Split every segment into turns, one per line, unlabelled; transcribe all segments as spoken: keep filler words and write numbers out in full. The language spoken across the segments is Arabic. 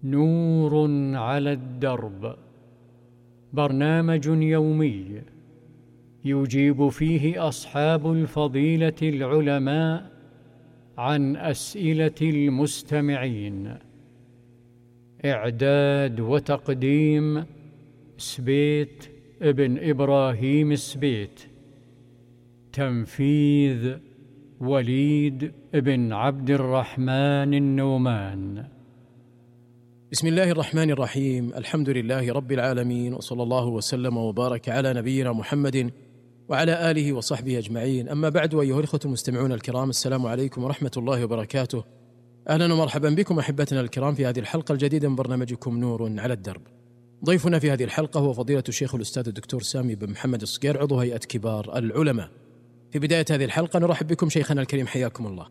نور على الدرب، برنامج يومي يجيب فيه أصحاب الفضيلة العلماء عن أسئلة المستمعين. إعداد وتقديم سبيت ابن إبراهيم السبيت. تنفيذ وليد ابن عبد الرحمن النومان.
بسم الله الرحمن الرحيم. الحمد لله رب العالمين، وصلى الله وسلم وبارك على نبينا محمد وعلى آله وصحبه أجمعين. أما بعد، أيها الإخوة المستمعون الكرام، السلام عليكم ورحمة الله وبركاته. أهلا ومرحبا بكم أحبتنا الكرام في هذه الحلقة الجديدة من برنامجكم نور على الدرب. ضيفنا في هذه الحلقة هو فضيلة الشيخ الأستاذ الدكتور سامي بن محمد الصقير، عضو هيئة كبار العلماء. في بداية هذه الحلقة نرحب بكم شيخنا الكريم، حياكم الله.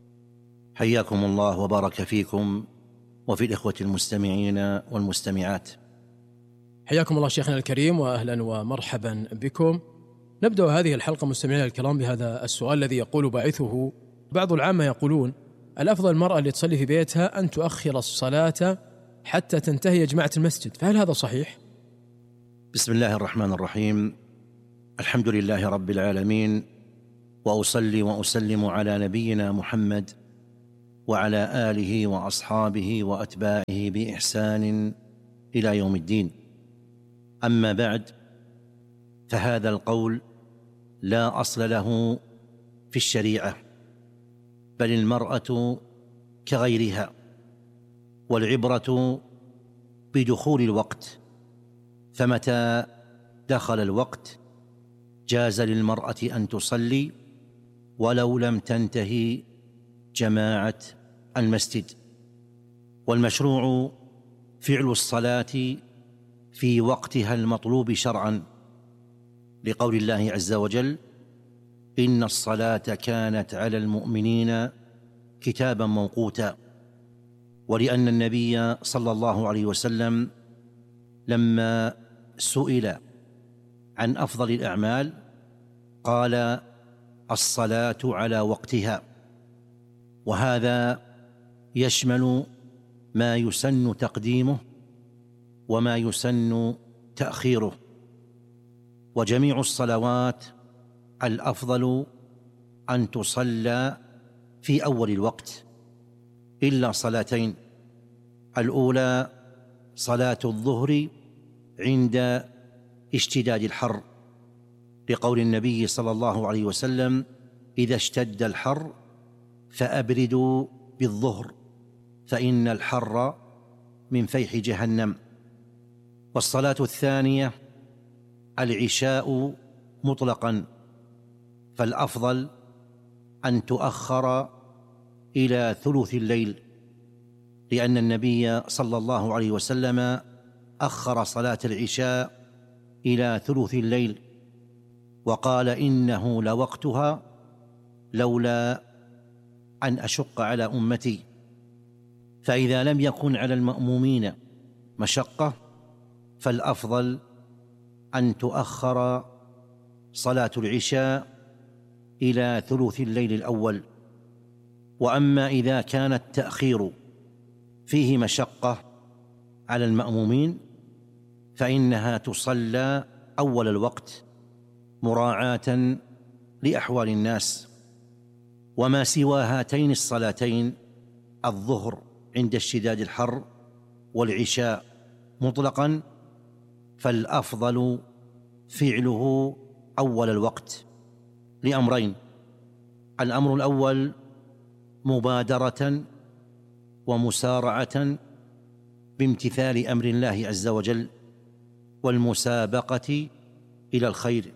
حياكم الله وبارك فيكم وفي الإخوة المستمعين والمستمعات.
حياكم الله شيخنا الكريم وأهلا ومرحبا بكم. نبدأ هذه الحلقة مستمعينا الكرام بهذا السؤال الذي يقول باعثه: بعض العامة يقولون الأفضل المرأة اللي تصلي في بيتها أن تؤخر الصلاة حتى تنتهي جماعة المسجد، فهل هذا صحيح؟
بسم الله الرحمن الرحيم. الحمد لله رب العالمين، وأصلي وأسلم على نبينا محمد وعلى آله وأصحابه وأتباعه بإحسان إلى يوم الدين. أما بعد، فهذا القول لا أصل له في الشريعة، بل المرأة كغيرها، والعبرة بدخول الوقت، فمتى دخل الوقت جاز للمرأة أن تصلي ولو لم تنتهي جماعة المسجد. والمشروع فعل الصلاة في وقتها المطلوب شرعا، لقول الله عز وجل: إن الصلاة كانت على المؤمنين كتابا موقوتا. ولأن النبي صلى الله عليه وسلم لما سئل عن أفضل الأعمال قال: الصلاة على وقتها. وهذا يشمل ما يسن تقديمه وما يسن تأخيره. وجميع الصلوات الأفضل أن تصلى في أول الوقت، إلا صلاتين: الأولى صلاة الظهر عند اشتداد الحر، لقول النبي صلى الله عليه وسلم: إذا اشتد الحر فأبردوا بالظهر فإن الحر من فيح جهنم. والصلاة الثانية العشاء مطلقا، فالأفضل أن تؤخر إلى ثلث الليل، لأن النبي صلى الله عليه وسلم أخر صلاة العشاء إلى ثلث الليل، وقال: إنه لوقتها لولا أن أشق على أمتي. فإذا لم يكن على المأمومين مشقة فالأفضل أن تؤخر صلاة العشاء إلى ثلث الليل الأول. وأما إذا كان التأخير فيه مشقة على المأمومين فإنها تصلى أول الوقت مراعاة لأحوال الناس. وما سوى هاتين الصلاتين، الظهر عند اشتداد الحر والعشاء مطلقا، فالأفضل فعله أول الوقت لأمرين: الأمر الأول مبادرة ومسارعة بامتثال أمر الله عز وجل والمسابقة إلى الخير.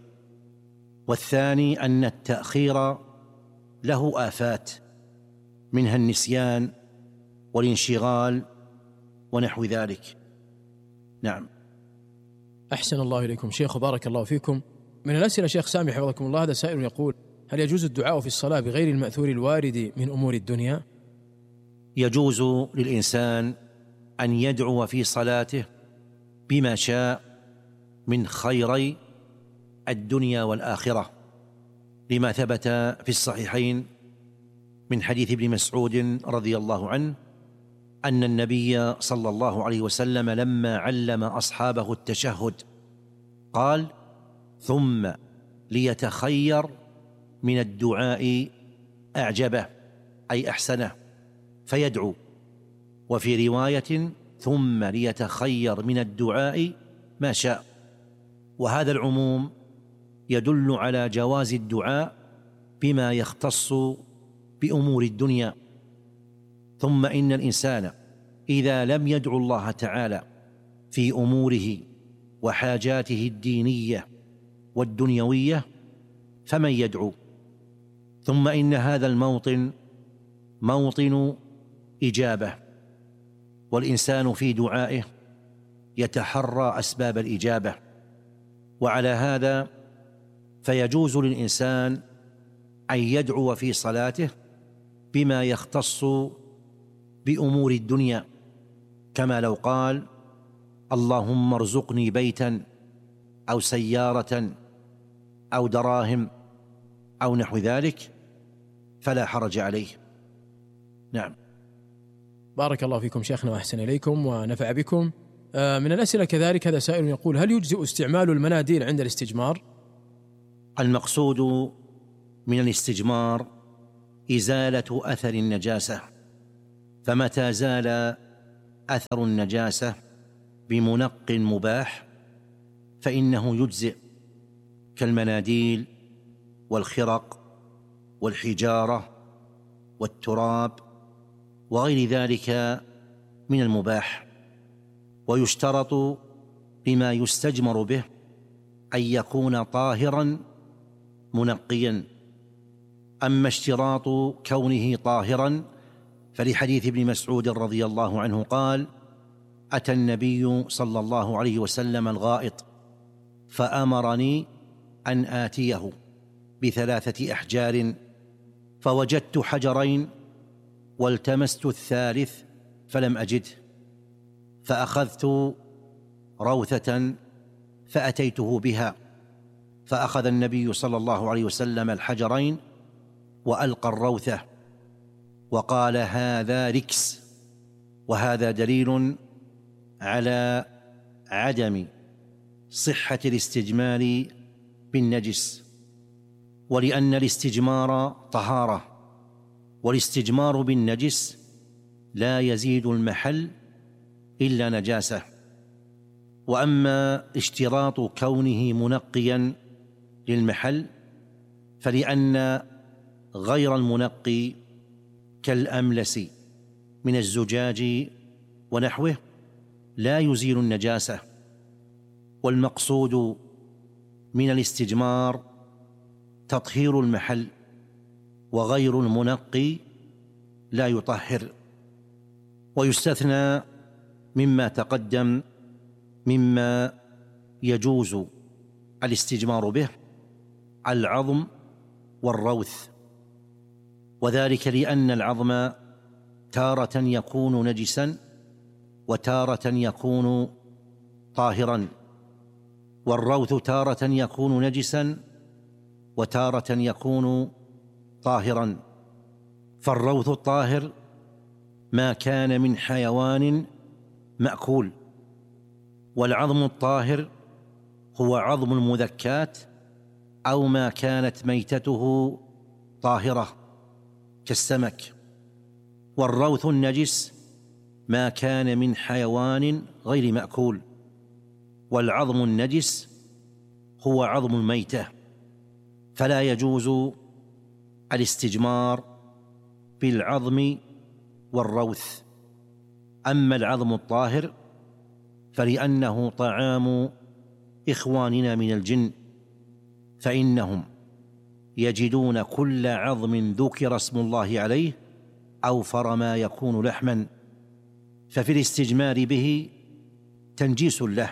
والثاني أن التأخير له آفات، منها النسيان والانشغال ونحو ذلك. نعم.
أحسن الله إليكم شيخ وبارك الله فيكم. من الأسئلة شيخ سامي حفظكم الله، هذا سائل يقول: هل يجوز الدعاء في الصلاة بغير المأثور الوارد من أمور الدنيا؟
يجوز للإنسان أن يدعو في صلاته بما شاء من خيري الدنيا والآخرة، لما ثبت في الصحيحين من حديث ابن مسعود رضي الله عنه أن النبي صلى الله عليه وسلم لما علم أصحابه التشهد قال: ثم ليتخير من الدعاء أعجبه، أي أحسنه، فيدعو. وفي رواية: ثم ليتخير من الدعاء ما شاء. وهذا العموم يدل على جواز الدعاء بما يختص بأمور الدنيا. ثم إن الإنسان إذا لم يدعو الله تعالى في أموره وحاجاته الدينية والدنيوية فمن يدعو؟ ثم إن هذا الموطن موطن إجابة، والإنسان في دعائه يتحرى أسباب الإجابة. وعلى هذا فيجوز للإنسان أن يدعو في صلاته بما يختص بأمور الدنيا، كما لو قال: اللهم ارزقني بيتا أو سيارة أو دراهم أو نحو ذلك، فلا حرج عليه. نعم.
بارك الله فيكم شيخنا وأحسن إليكم ونفع بكم. من الأسئلة كذلك هذا سائل يقول: هل يجزئ استعمال المناديل عند الاستجمار؟
المقصود من الاستجمار إزالة أثر النجاسة، فمتى زال أثر النجاسة بمنق مباح فإنه يجزئ، كالمناديل والخرق والحجارة والتراب وغير ذلك من المباح. ويشترط بما يستجمر به أن يكون طاهرا منقيا. أما اشتراط كونه طاهرا فلحديث ابن مسعود رضي الله عنه قال: أتى النبي صلى الله عليه وسلم الغائط فأمرني أن آتيه بثلاثة أحجار، فوجدت حجرين والتمست الثالث فلم أجده، فأخذت روثة فأتيته بها، فأخذ النبي صلى الله عليه وسلم الحجرين وألقى الروثة وقال: هذا ركس. وهذا دليل على عدم صحة الاستجمار بالنجس، ولأن الاستجمار طهارة، والاستجمار بالنجس لا يزيد المحل إلا نجاسة. وأما اشتراط كونه منقيا للمحل فلأن غير المنقي كالأملس من الزجاج ونحوه لا يزيل النجاسة. والمقصود من الاستجمار تطهير المحل، وغير المنقي لا يطهر. ويستثنى مما تقدم مما يجوز الاستجمار به العظم والروث، وذلك لأن العظم تارة يكون نجسا وتارة يكون طاهرا، والروث تارة يكون نجسا وتارة يكون طاهرا. فالروث الطاهر ما كان من حيوان مأكول، والعظم الطاهر هو عظم المذكات أو ما كانت ميتته طاهرة كالسمك. والروث النجس ما كان من حيوان غير مأكول، والعظم النجس هو عظم الميتة، فلا يجوز الاستجمار بالعظم والروث. أما العظم الطاهر فلأنه طعام إخواننا من الجن، فإنهم يجدون كل عظم ذكر اسم الله عليه أوفر ما يكون لحما، ففي الاستجمار به تنجيس له.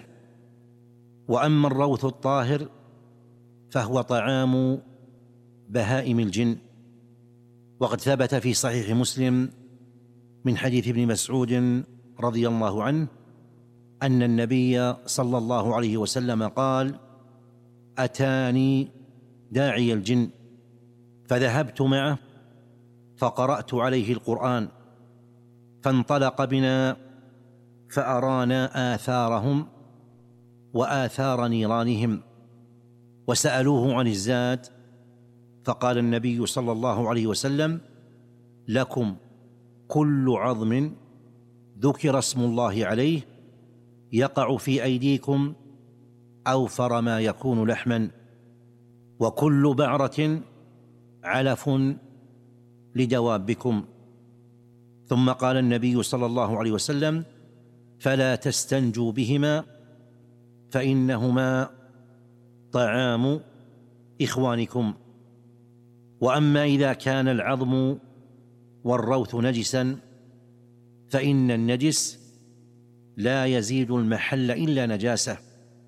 وأما الروث الطاهر فهو طعام بهائم الجن. وقد ثبت في صحيح مسلم من حديث ابن مسعود رضي الله عنه أن النبي صلى الله عليه وسلم قال: أتاني داعي الجن فذهبت معه فقرأت عليه القرآن، فانطلق بنا فأرانا آثارهم وآثار نيرانهم، وسألوه عن الزاد فقال النبي صلى الله عليه وسلم: لكم كل عظم ذكر اسم الله عليه يقع في أيديكم أوفر ما يكون لحما، وكل بعرة علف لدوابكم. ثم قال النبي صلى الله عليه وسلم: فلا تستنجوا بهما فإنهما طعام إخوانكم. وأما إذا كان العظم والروث نجسا فإن النجس لا يزيد المحل إلا نجاسة،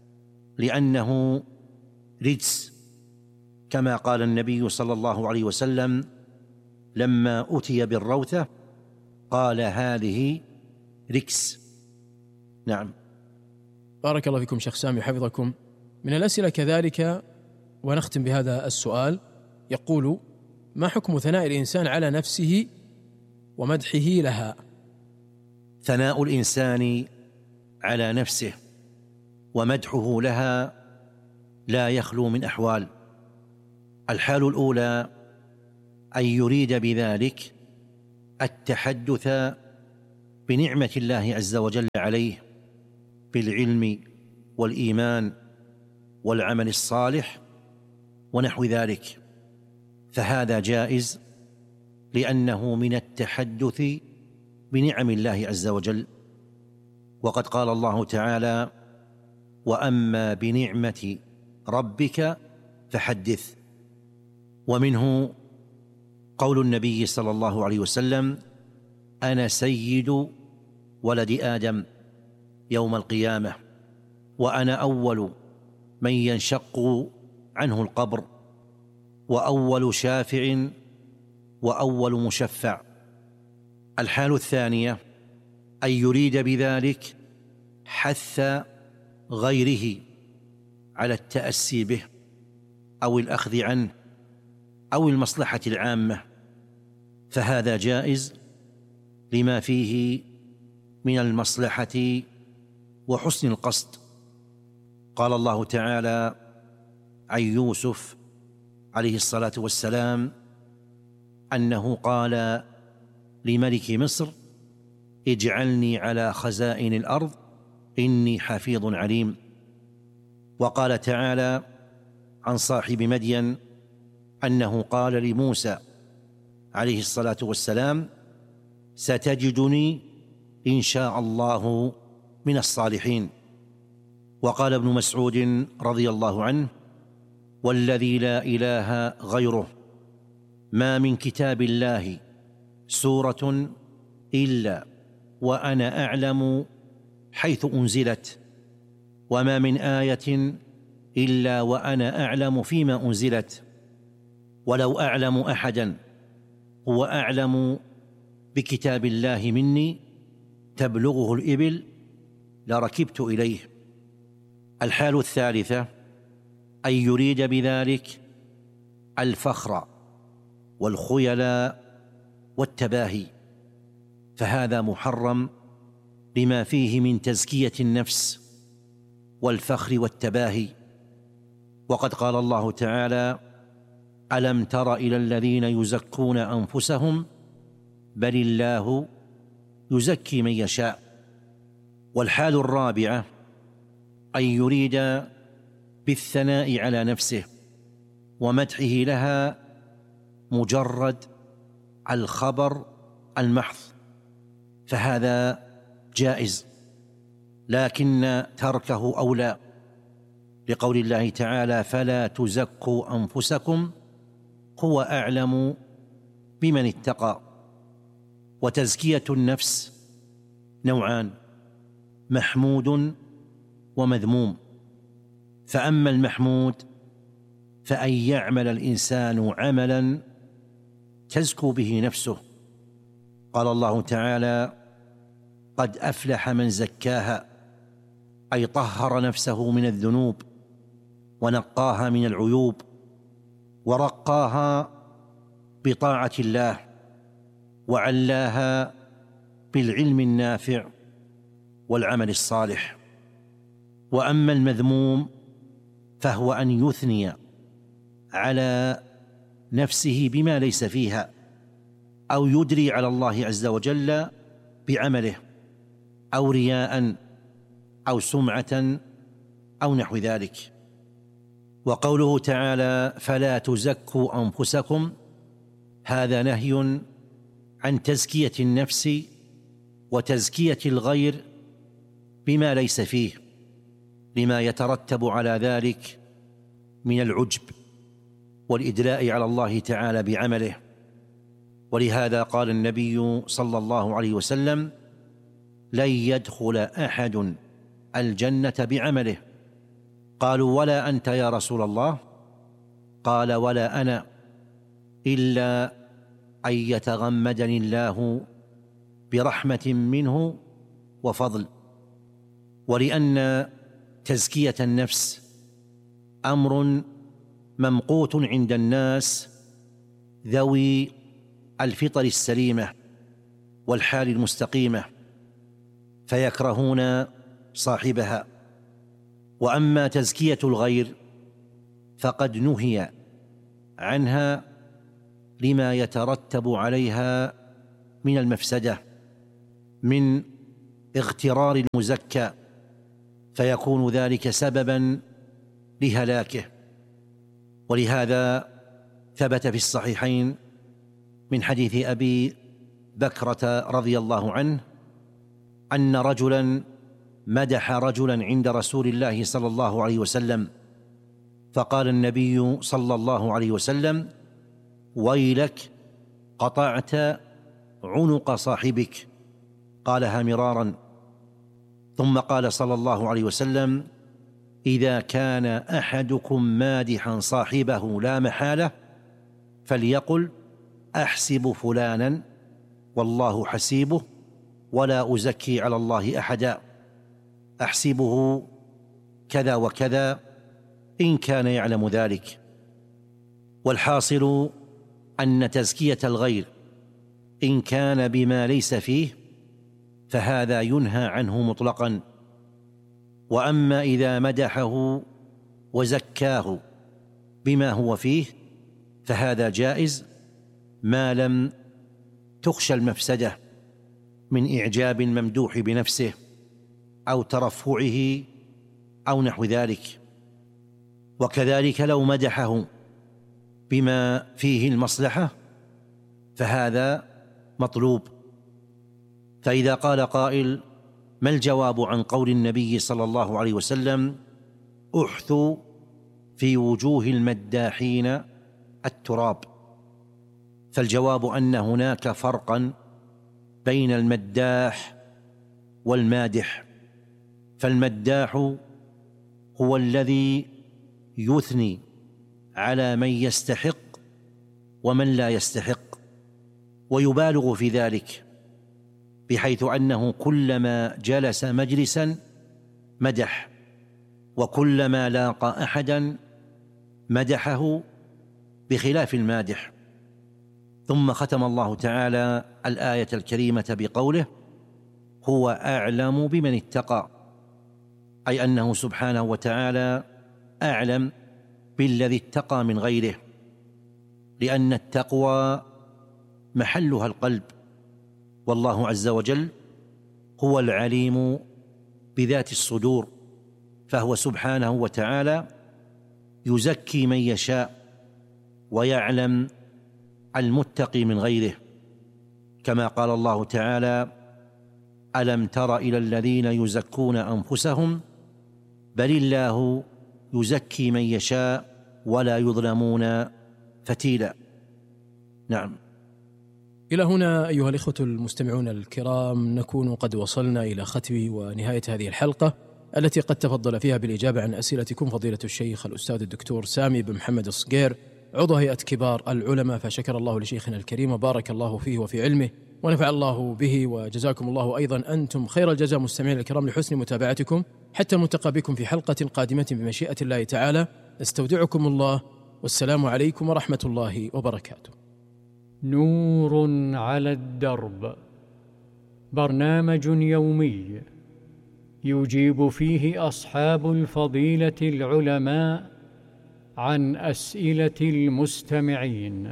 لأنه رجس، كما قال النبي صلى الله عليه وسلم لما أتي بالروثة قال: هذه ركس. نعم.
بارك الله فيكم شيخ سامي حفظكم. من الأسئلة كذلك، ونختم بهذا السؤال، يقول: ما حكم ثناء الإنسان على نفسه ومدحه لها؟
ثناء الإنسان على نفسه ومدحه لها لا يخلو من أحوال. الحال الأولى أن يريد بذلك التحدث بنعمة الله عز وجل عليه بالعلم والإيمان والعمل الصالح ونحو ذلك، فهذا جائز لأنه من التحدث بنعم الله عز وجل. وقد قال الله تعالى: وأما بنعمة ربك فحدث. ومنه قول النبي صلى الله عليه وسلم: أنا سيد ولد آدم يوم القيامة، وأنا أول من ينشق عنه القبر، وأول شافع وأول مشفع. الحال الثانية أن يريد بذلك حث غيره على التأسي به أو الأخذ عنه أو المصلحة العامة، فهذا جائز لما فيه من المصلحة وحسن القصد. قال الله تعالى عن يوسف عليه الصلاة والسلام أنه قال لملك مصر: اجعلني على خزائن الأرض إني حفيظ عليم. وقال تعالى عن صاحب مدين أنه قال لموسى عليه الصلاة والسلام: ستجدني إن شاء الله من الصالحين. وقال ابن مسعود رضي الله عنه: والذي لا إله غيره ما من كتاب الله سورة إلا وأنا أعلم حيث أنزلت، وما من آية إلا وأنا أعلم فيما أنزلت، ولو أعلم أحدا هو أعلم بكتاب الله مني تبلغه الإبل لركبت إليه. الحال الثالثة أن يريد بذلك الفخر والخيلاء والتباهي، فهذا محرم لما فيه من تزكية النفس والفخر والتباهي. وقد قال الله تعالى: ألم تر إلى الذين يزكون أنفسهم بل الله يزكي من يشاء. والحال الرابعة أن يريد بالثناء على نفسه ومدحه لها مجرد الخبر المحض، فهذا جائز، لكن تركه أولى، لقول الله تعالى: فلا تزكوا أنفسكم هو أعلم بمن اتقى. وتزكية النفس نوعان: محمود ومذموم. فأما المحمود فأن يعمل الإنسان عملا تزكو به نفسه. قال الله تعالى: قد أفلح من زكاها، أي طهر نفسه من الذنوب ونقاها من العيوب ورقاها بطاعة الله وعلاها بالعلم النافع والعمل الصالح. وأما المذموم فهو أن يثني على نفسه بما ليس فيها، أو يدري على الله عز وجل بعمله، أو رياء أو سمعة أو نحو ذلك. وقوله تعالى فلا تزكوا أنفسكم، هذا نهي عن تزكية النفس وتزكية الغير بما ليس فيه، لما يترتب على ذلك من العجب والإدلاء على الله تعالى بعمله. ولهذا قال النبي صلى الله عليه وسلم لن يدخل أحد الجنة بعمله. قالوا ولا أنت يا رسول الله؟ قال ولا أنا، إلا أن يتغمدني الله برحمة منه وفضل. ولأن تزكية النفس أمر ممقوت عند الناس ذوي الفطر السليمة والحال المستقيمة، فيكرهون صاحبها. وأما تزكية الغير فقد نهي عنها لما يترتب عليها من المفسدة من اغترار المزكى، فيكون ذلك سببا لهلاكه. ولهذا ثبت في الصحيحين من حديث أبي بكرة رضي الله عنه أن رجلا مدح رجلا عند رسول الله صلى الله عليه وسلم، فقال النبي صلى الله عليه وسلم ويلك قطعت عنق صاحبك، قالها مرارا. ثم قال صلى الله عليه وسلم إذا كان أحدكم مادحا صاحبه لا محالة فليقل أحسب فلانا والله حسيبه ولا أزكي على الله أحدا، أحسبه كذا وكذا إن كان يعلم ذلك. والحاصل أن تزكية الغير إن كان بما ليس فيه فهذا ينهى عنه مطلقا. وأما إذا مدحه وزكاه بما هو فيه فهذا جائز ما لم تخشى المفسدة من إعجاب الممدوح بنفسه أو ترفعه أو نحو ذلك. وكذلك لو مدحه بما فيه المصلحة فهذا مطلوب. فإذا قال قائل ما الجواب عن قول النبي صلى الله عليه وسلم احثوا في وجوه المداحين التراب؟ فالجواب أن هناك فرقا بين المداح والمادح. فالمداح هو الذي يثني على من يستحق ومن لا يستحق، ويبالغ في ذلك بحيث أنه كلما جلس مجلسا مدح، وكلما لاقى أحدا مدحه بخلاف المادح. ثم ختم الله تعالى الآية الكريمة بقوله هو أعلم بمن اتقى، أي أنه سبحانه وتعالى أعلم بالذي اتقى من غيره، لأن التقوى محلها القلب، والله عز وجل هو العليم بذات الصدور، فهو سبحانه وتعالى يزكي من يشاء ويعلم المتقي من غيره، كما قال الله تعالى ألم تر إلى الذين يزكون أنفسهم بل الله يزكي من يشاء ولا يظلمون فتيلا. نعم.
إلى هنا أيها الإخوة المستمعون الكرام نكون قد وصلنا إلى ختم ونهاية هذه الحلقة التي قد تفضل فيها بالإجابة عن أسئلتكم فضيلة الشيخ الأستاذ الدكتور سامي بن محمد الصقير عضو هيئة كبار العلماء، فشكر الله لشيخنا الكريم وبارك الله فيه وفي علمه ونفع الله به، وجزاكم الله أيضا أنتم خير الجزاء مستمعين الكرام لحسن متابعتكم. حتى نلتقي بكم في حلقة قادمة بمشيئة الله تعالى، استودعكم الله والسلام عليكم ورحمة الله وبركاته.
نور على الدرب برنامج يومي يجيب فيه أصحاب الفضيلة العلماء عن أسئلة المستمعين.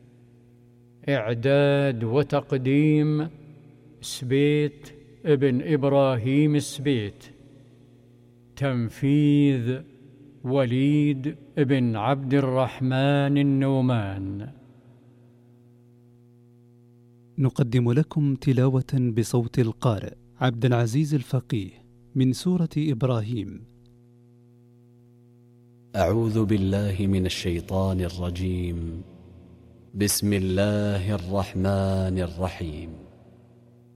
إعداد وتقديم سبيت ابن إبراهيم السبيت. تنفيذ وليد ابن عبد الرحمن النومان.
نقدم لكم تلاوة بصوت القارئ عبد العزيز الفقيه من سورة إبراهيم.
أعوذ بالله من الشيطان الرجيم. بسم الله الرحمن الرحيم.